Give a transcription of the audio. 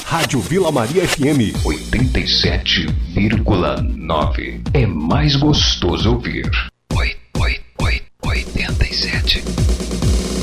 Rádio Vila Maria FM 87,9. É mais gostoso ouvir.